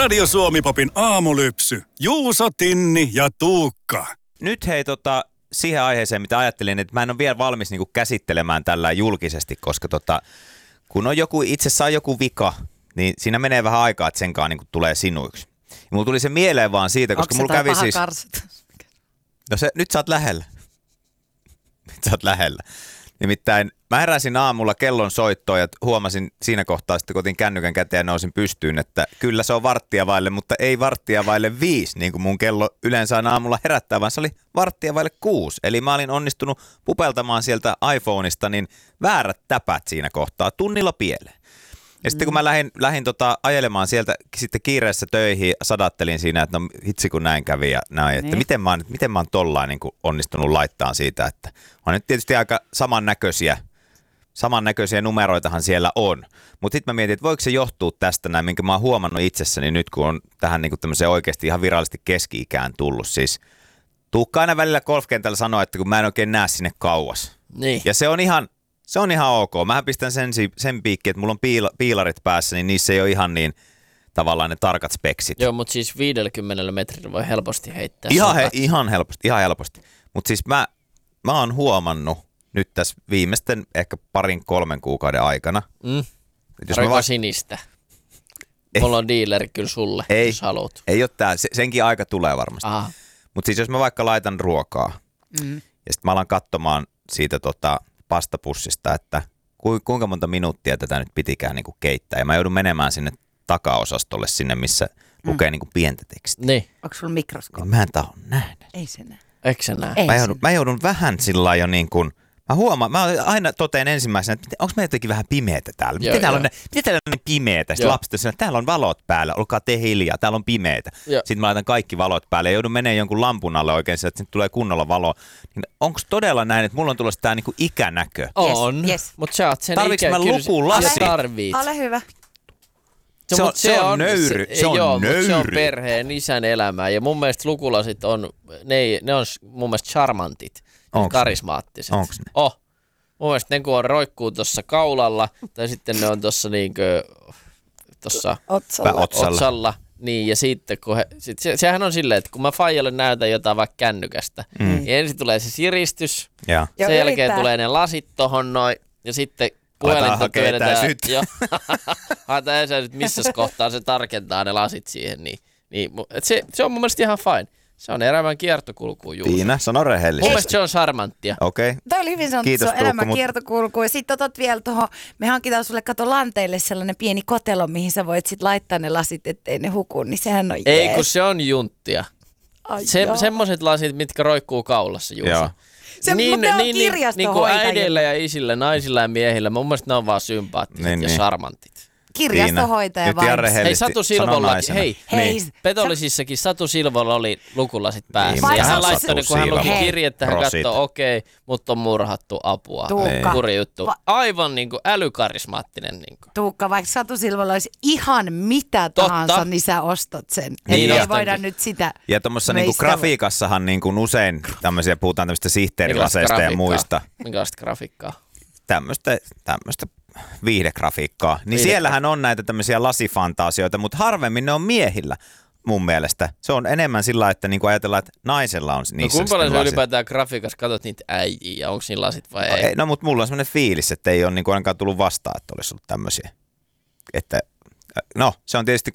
Radio Suomi-popin aamulypsy. Juuso, Tinni ja Tuukka. Nyt hei siihen aiheeseen, mitä ajattelin, että mä en ole vielä valmis niinku käsittelemään tällä julkisesti, koska kun on itsessään joku vika, niin siinä menee vähän aikaa, että senkaan niinku tulee sinuiksi. Ja mulla tuli se mieleen vaan siitä, koska mulla kävi siis... No nyt sä oot lähellä. Nyt sä oot lähellä. Nimittäin mä heräsin aamulla kellon soittoon ja huomasin siinä kohtaa sitten, kun otin kännykän käteen ja nousin pystyyn, että kyllä se on 5:15, mutta ei 5:05, niin kuin mun kello yleensä aina aamulla herättää, vaan se oli 5:06. Eli mä olin onnistunut pupeltamaan sieltä iPhoneista niin väärät täpät siinä kohtaa, tunnilla pieleen. Ja sitten kun mä lähdin ajelemaan sieltä sitten kiireessä töihin, sadattelin siinä, että no hitsi kun näin kävi ja näin, että miten mä oon tollain niin kuin onnistunut laittaa siitä, että on nyt tietysti aika samannäköisiä numeroitahan siellä on. Mutta sitten mä mietin, että voiko se johtua tästä näin, minkä mä oon huomannut itsessäni nyt, kun on tähän niin kuin tämmöiseen oikeasti ihan virallisesti keski-ikään tullut. Siis Tuukka aina välillä golfkentällä sanoa, että kun mä en oikein näe sinne kauas. Niin. Ja se on ihan ok. Mähän pistän sen piikkiin, että mulla on piilarit päässä, niin niissä ei ole ihan niin tavallaan ne tarkat speksit. Joo, mutta siis 50 metrillä voi helposti heittää. Ihan helposti. Mutta siis mä oon huomannut nyt tässä viimeisten ehkä 2-3 kuukauden aikana. Roiko sinistä? Mulla on dealeri kyllä sulle, jos haluat. Ei ole tää, senkin aika tulee varmasti. Mutta siis jos mä vaikka laitan ruokaa ja sitten mä alan katsomaan siitä pastapussista, että kuinka monta minuuttia tätä nyt pitikään niinku keittää. Ja mä joudun menemään sinne takaosastolle sinne, missä lukee niinku pientä tekstiä. Niin. Onko sulla mikroskoopi? Mä en taho nähdä. Ei se näe. Eikö se näe? Mä joudun vähän sillä jo niin kuin, mä aina toteen ensimmäisenä, että onko me jotenkin vähän pimeätä täällä? Miten täällä on niin pimeätä? Sitten lapset sanoo, että täällä on valot päällä, olkaa te hiljaa, täällä on pimeätä. Sitten mä laitan kaikki valot päälle ja joudun menemään jonkun lampun alle oikein, että sinne tulee kunnolla valo. Onko todella näin, että mulla on tulossa tää niinku ikänäkö? On, mutta sä oot sen tarviks mä lukulasit? Ole hyvä. Se on nöyry. Se on perheen isän elämää ja mun mielestä lukulasit on, ne on mun mielestä charmantit, karismaattiset. Onks ne? Mun mielestä ne kun on roikkuu tuossa kaulalla tai sitten ne on tuossa niinkö tuossa otsalla. Niin ja sitten kun sehän on silleen, että kun mä faijalle näytän jotain vaikka kännykästä, niin ensin tulee se siristys, sen jälkeen tulee ne lasit tohon noin ja sitten puhelinta työnnetään. Haetaan esäisyt, missä kohtaa se tarkentaa ne lasit siihen. Niin, se on mun mielestä ihan fine. Se on elämän kiertokulku, Juuso. Tiina, sano rehellisesti. Mun mielestä se on charmanttia. Okei. Tämä oli hyvin sanottu, se on elämän kiertokulku. Ja sitten otat vielä tuohon, me hankitaan sulle lanteille sellainen pieni kotelo, mihin sä voit sitten laittaa ne lasit, ettei ne huku, niin sehän on Ei, kun se on junttia. Semmoiset lasit, mitkä roikkuu kaulassa, Juuso. Joo. Niin kuin äidillä ja isillä, naisilla ja miehillä. Mun mielestä ne on vaan sympaattiset ja charmantit. Kirjastohoitaja vai? Hei, Satu Silvollakin, Petollisissakin Satu Silvolla oli lukulasit päässä. Niin. Ja hän laittoi ne, kun hän luki kirjettä, hän katsoi, okei, mutta on murhattu apua. Kuri juttu. Aivan niin kuin älykarismaattinen. Niin kuin. Tuukka, vaikka Satu Silvolla olisi ihan mitä tahansa, niin sä ostat sen. Niin ei voida nyt sitä. Ja tuommoissa niin grafiikassahan niin kuin usein puhutaan tämmöistä sihteerilaseista ja muista. Minkälaista grafiikkaa? Tämmöistä viihdegrafiikkaa. Niin siellähän on näitä tämmöisiä lasifantasioita, mutta harvemmin ne on miehillä mun mielestä. Se on enemmän sillä, että niinku ajatellaan, että naisella on niissä. No kuinka paljon se ylipäätään grafiikassa katsot niitä äijiä ja onko siinä lasit vai ei? No mutta mulla on semmoinen fiilis, että ei ole niinku ainakaan tullut vastaan, että olisi ollut tämmöisiä. Että, no se on tietysti